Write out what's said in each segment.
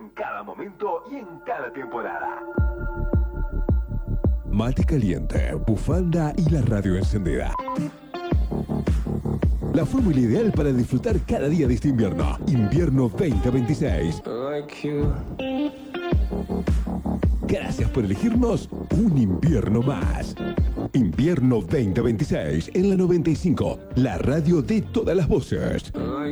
en cada momento y en cada temporada. Mate caliente, bufanda y la radio encendida. La fórmula ideal para disfrutar cada día de este invierno. Invierno 2026. Gracias por elegirnos un invierno más. Invierno 2026 en la 95, la radio de todas las voces.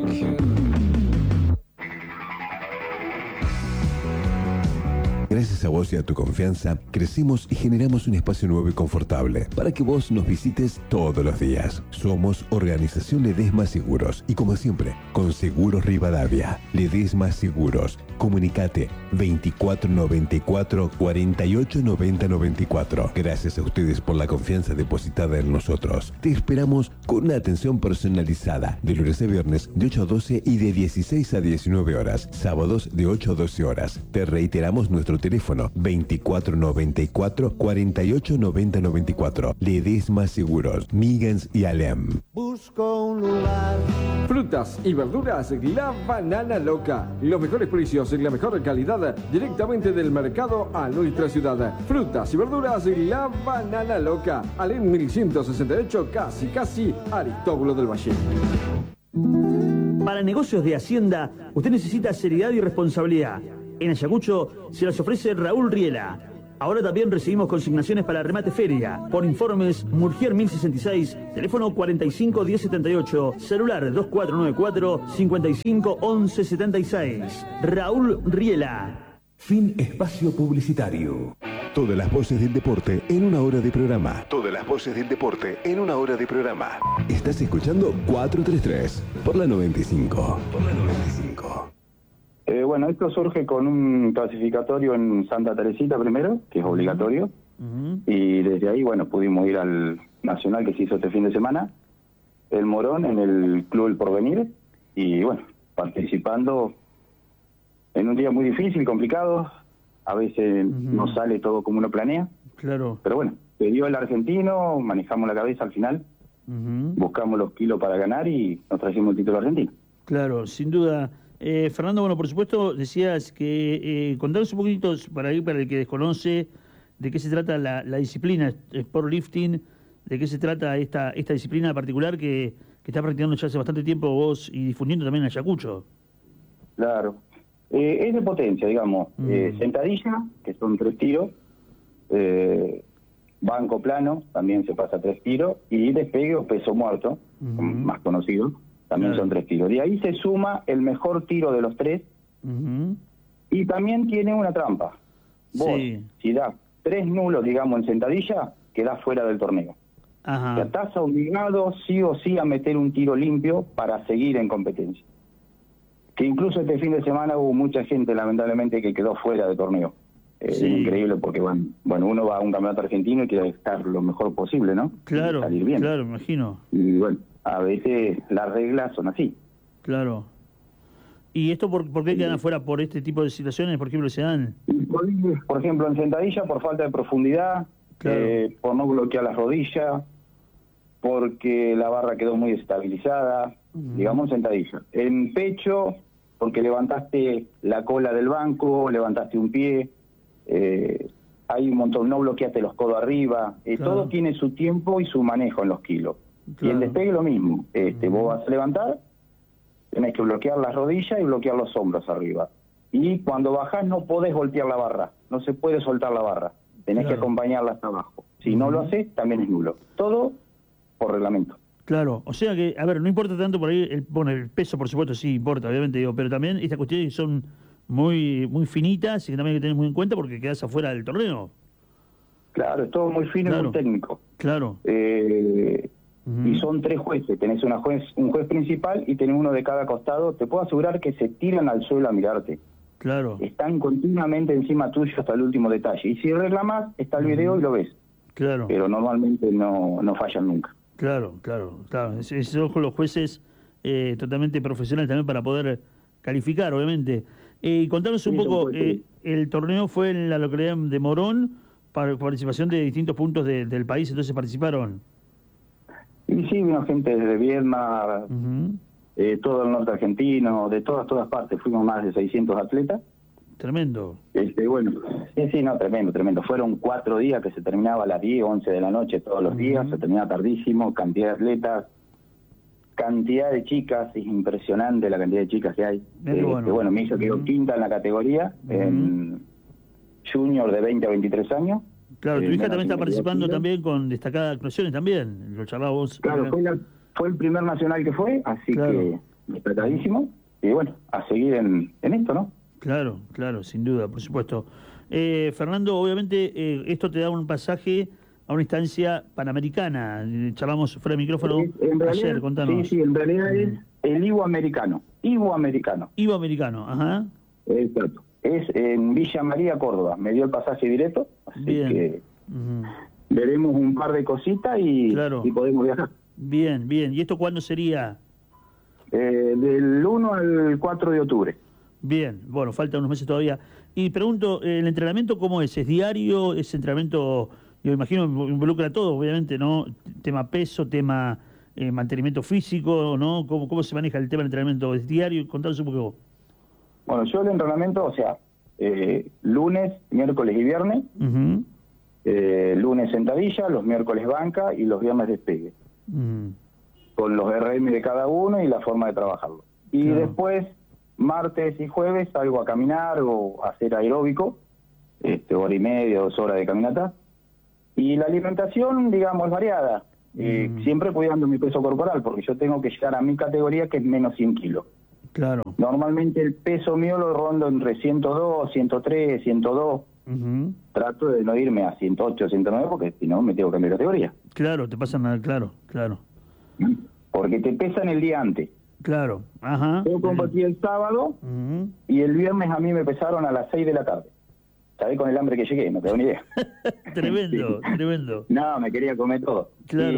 Gracias a vos y a tu confianza, crecimos y generamos un espacio nuevo y confortable para que vos nos visites todos los días. Somos Organización Ledesma Seguros y como siempre, con Seguros Rivadavia. Ledesma Seguros. Comunicate 2494 48 90 94. Gracias a ustedes por la confianza depositada en nosotros. Te esperamos con una atención personalizada de lunes a viernes de 8 a 12 y de 16 a 19 horas. Sábados de 8 a 12 horas. Te reiteramos nuestro teléfono 2494 48 90 94. Ledesma Seguros, Miggins y Alem. Busco un lugar. Frutas y verduras La Banana Loca. Los mejores precios y la mejor calidad directamente del mercado a nuestra ciudad. Frutas y verduras La Banana Loca. Alem 1168, casi Aristóbulo del Valle. Para negocios de Hacienda, usted necesita seriedad y responsabilidad. En Ayacucho se las ofrece Raúl Riela. Ahora también recibimos consignaciones para remate feria. Por informes, Murgier 1066, teléfono 45 1078, celular 2494 55 11 76. Raúl Riela. Fin espacio publicitario. Todas las voces del deporte en una hora de programa. Todas las voces del deporte en una hora de programa. Estás escuchando 433 por la 95. Por la 95. Bueno, esto surge con un clasificatorio en Santa Teresita primero, que es obligatorio, y desde ahí, bueno, pudimos ir al Nacional que se hizo este fin de semana, el Morón en el Club El Porvenir, y bueno, participando en un día muy difícil, complicado, a veces no sale todo como uno planea, Claro. pero bueno, se dio el argentino, manejamos la cabeza al final, buscamos los kilos para ganar y nos trajimos el título argentino. Claro, sin duda. Fernando, bueno, por supuesto, decías que contanos un poquito, para el que desconoce, de qué se trata la disciplina Sportlifting, de qué se trata esta disciplina particular que está practicando ya hace bastante tiempo vos y difundiendo también en Ayacucho. Claro. Es de potencia, digamos. Sentadilla, que son 3 tiros. Banco plano, también se pasa 3 tiros. Y despegue o peso muerto, más conocido. También son 3 tiros. De ahí se suma el mejor tiro de los 3. Y también tiene una trampa. Vos, si das 3 nulos, digamos, en sentadilla, quedás fuera del torneo. Ajá. Ya estás obligado sí o sí a meter un tiro limpio para seguir en competencia. Que incluso este fin de semana hubo mucha gente, lamentablemente, que quedó fuera del torneo. Increíble porque, bueno, uno va a un campeonato argentino y quiere estar lo mejor posible, ¿no? Claro, salir bien. claro, me imagino. Y bueno, a veces las reglas son así. Claro. ¿Y esto por qué quedan afuera por este tipo de situaciones? ¿Por ejemplo, se dan? Por ejemplo, en sentadilla, por falta de profundidad, por no bloquear las rodillas, porque la barra quedó muy estabilizada, digamos sentadilla. En pecho, porque levantaste la cola del banco, levantaste un pie, hay un montón, no bloqueaste los codos arriba, todo tiene su tiempo y su manejo en los kilos. Y el despegue lo mismo, vos vas a levantar, tenés que bloquear las rodillas y bloquear los hombros arriba. Y cuando bajás no podés voltear la barra, no se puede soltar la barra, tenés que acompañarla hasta abajo. Si no lo haces, también es nulo. Todo por reglamento. Claro, o sea que, a ver, no importa tanto por ahí, el peso por supuesto sí importa, obviamente, digo, pero también estas cuestiones son muy finitas y que también hay que tener muy en cuenta porque quedás afuera del torneo. Claro, es todo muy fino y muy técnico. Claro. Y son 3 jueces, tenés un juez principal y tenés uno de cada costado. Te puedo asegurar que se tiran al suelo a mirarte. Claro. Están continuamente encima tuyo hasta el último detalle. Y si reclamás, está el video y lo ves. Claro. Pero normalmente no fallan nunca. Claro. Son los jueces totalmente profesionales también para poder calificar, obviamente. Contanos un poco, el torneo fue en la localidad de Morón, para participación de distintos puntos del país, entonces participaron. Y sí, vino gente desde Viedma, todo el norte argentino, de todas partes. Fuimos más de 600 atletas. Tremendo. Bueno, sí, no, tremendo. Fueron 4 días que se terminaba a las 10, 11 de la noche todos los días, se terminaba tardísimo, cantidad de atletas, cantidad de chicas, es impresionante la cantidad de chicas que hay. Bueno, me hizo quedó quinta en la categoría, en junior de 20 a 23 años. Claro, tu hija también está participando también con destacadas actuaciones también, lo charlábamos. Claro, fue el primer nacional que fue, así que destacadísimo, y bueno, a seguir en esto, ¿no? Claro, sin duda, por supuesto. Fernando, obviamente esto te da un pasaje a una instancia panamericana. Charlamos fuera de micrófono ayer, contanos. Sí, en realidad es el Ivoamericano. Ivoamericano, ajá. Exacto. Es en Villa María, Córdoba. Me dio el pasaje directo, así que veremos un par de cositas y podemos viajar. Bien. ¿Y esto cuándo sería? Del 1 al 4 de octubre. Bien, bueno, faltan unos meses todavía. Y pregunto, ¿el entrenamiento cómo es? ¿Es diario? ¿Es entrenamiento, yo imagino, involucra todo, obviamente, ¿no? Tema peso, tema mantenimiento físico, ¿no? ¿Cómo se maneja el tema del entrenamiento? ¿Es diario? Contanos un poco. Bueno, yo el entrenamiento, o sea, lunes, miércoles y viernes. Lunes sentadilla, los miércoles banca y los viernes despegue. Con los RM de cada uno y la forma de trabajarlo. Y después, martes y jueves, salgo a caminar o a hacer aeróbico, 1 hora y media, 2 horas de caminata. Y la alimentación, digamos, es variada. Siempre cuidando mi peso corporal, porque yo tengo que llegar a mi categoría, que es menos 100 kilos. Claro. Normalmente el peso mío lo rondo entre 102, 103, 102. Trato de no irme a 108, 109, porque si no me tengo que cambiar de categoría. Claro, te pasan nada, claro. Porque te pesan el día antes. Claro, ajá. Yo competí el sábado y el viernes a mí me pesaron a las 6 de la tarde. ¿Sabés con el hambre que llegué? No tengo ni idea. Tremendo. No, me quería comer todo. Claro.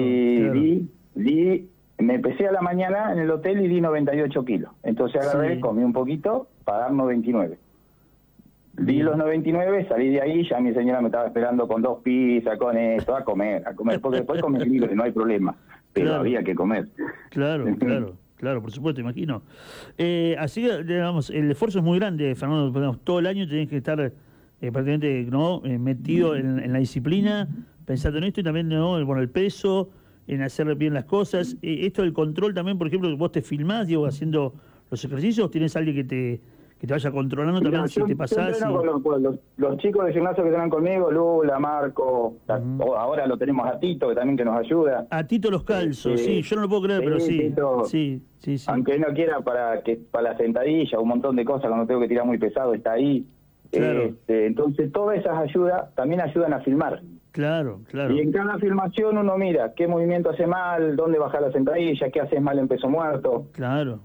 Me pesé a la mañana en el hotel y di 98 kilos. Entonces agarré, comí un poquito para dar 99. Di los 99, salí de ahí, ya mi señora me estaba esperando con 2 pizzas, con esto, a comer, porque después comí libre, no hay problema, pero había que comer. Claro, por supuesto, imagino. Así, digamos, el esfuerzo es muy grande, Fernando, todo el año tenés que estar prácticamente metido en la disciplina, pensando en esto y también el peso, en hacer bien las cosas. Esto del control también, por ejemplo, vos te filmás, haciendo los ejercicios, ¿tienes alguien que te vaya controlando también si te pasás? Los chicos de gimnasio que están conmigo, Lula, Marco, ahora lo tenemos a Tito, que también que nos ayuda. A Tito los calzos, sí, yo no lo puedo creer, pero sí. Tito, sí. Aunque no quiera para la sentadilla, un montón de cosas, cuando tengo que tirar muy pesado, está ahí. Claro. Entonces todas esas ayudas también ayudan a filmar. Claro. Y en cada filmación uno mira qué movimiento hace mal, dónde bajar la sentadilla, qué haces mal en peso muerto. Claro.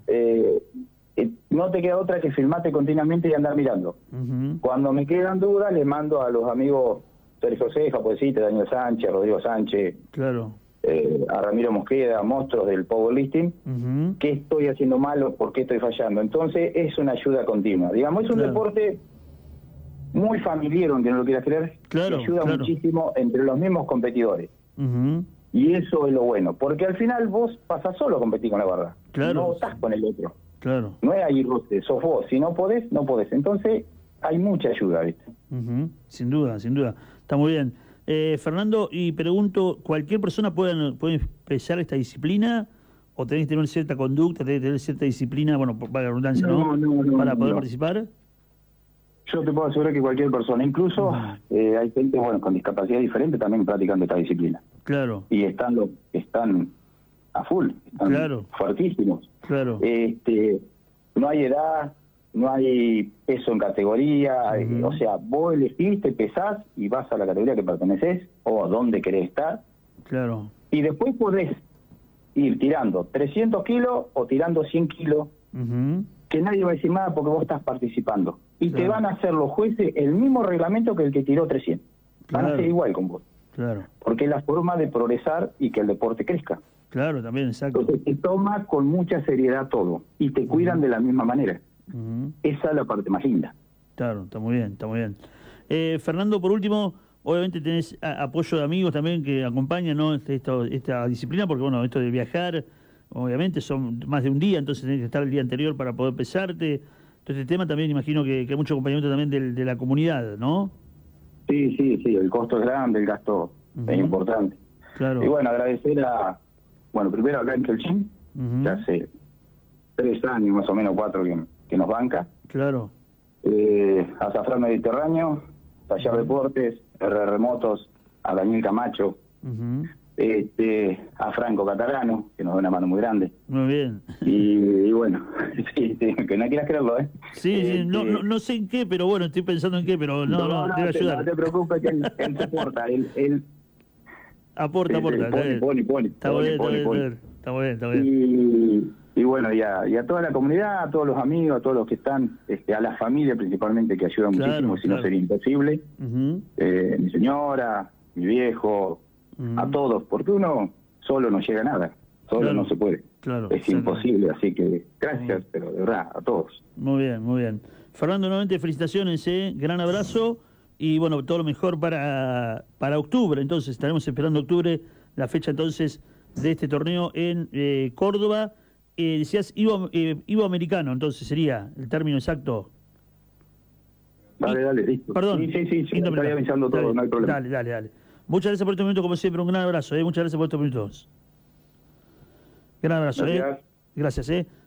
No te queda otra que filmarte continuamente y andar mirando. Cuando me quedan dudas, les mando a los amigos Sergio Ceja, Poesita, Daniel Sánchez, Rodrigo Sánchez, a Ramiro Mosqueda, monstruos del powerlifting, qué estoy haciendo mal o por qué estoy fallando. Entonces es una ayuda continua. Digamos, es un deporte muy familiar, aunque no lo quieras creer, que ayuda muchísimo entre los mismos competidores. Y eso es lo bueno, porque al final vos pasás solo a competir con la barra, no estás con el otro. No es ahí roce, sos vos, si no podés, no podés. Entonces hay mucha ayuda, ¿viste? Sin duda, está muy bien. Fernando, y pregunto, ¿cualquier persona puede empezar esta disciplina? ¿O tenés que tener cierta conducta, tenés que tener cierta disciplina, para la redundancia, para poder participar? Yo te puedo asegurar que cualquier persona, incluso hay gente con discapacidad diferente también practicando esta disciplina. Claro. Y están a full, están fuertísimos. Claro. No hay edad, no hay peso en categoría, o sea, vos elegís, te pesás y vas a la categoría que perteneces o a dónde querés estar. Claro. Y después podés ir tirando 300 kilos o tirando 100 kilos, que nadie va a decir nada porque vos estás participando. Y te van a hacer los jueces el mismo reglamento que el que tiró 300. Van a ser igual con vos. Claro. Porque es la forma de progresar y que el deporte crezca. Claro, también, exacto. Entonces te toma con mucha seriedad todo y te cuidan de la misma manera. Esa es la parte más linda. Claro, está muy bien. Fernando, por último, obviamente tenés apoyo de amigos también que acompañan, ¿no? esta disciplina, porque esto de viajar, obviamente son más de un día, entonces tenés que estar el día anterior para poder pesarte. todo este tema, también imagino que hay mucho acompañamiento también de la comunidad, ¿no? Sí, el costo es grande, el gasto es importante. Claro. Y bueno, agradecer primero acá en Chelchín, que hace 3 años, más o menos 4, que nos banca. Claro. A Zafrán Mediterráneo, Taller Deportes, RR Motos, a Daniel Camacho, a Franco Catalano, que nos da una mano muy grande. Muy bien. Y bueno, sí, que no quieras creerlo, ¿eh? Sí, no sé en qué, pero bueno, estoy pensando en qué, pero no, te voy a ayudar. No te preocupes, que él se porta, él aporta. Pone. Está muy bien. Y bueno, y a toda la comunidad, a todos los amigos, a todos los que están, a la familia principalmente, que ayuda muchísimo, si no sería imposible. Mi señora, mi viejo, a todos, porque uno solo no llega a nada, solo no se puede. Claro, es imposible, así que gracias, pero de verdad, a todos. Muy bien. Fernando, nuevamente felicitaciones, gran abrazo y bueno, todo lo mejor para octubre. Entonces, estaremos esperando octubre, la fecha entonces de este torneo en Córdoba. Decías iberoamericano, entonces sería el término exacto. Dale, listo. Perdón. Sí, estaría avisando todo, no hay problema. Dale. Muchas gracias por estos minutos, como siempre, un gran abrazo, muchas gracias por estos minutos. Gran abrazo, Gracias. Gracias,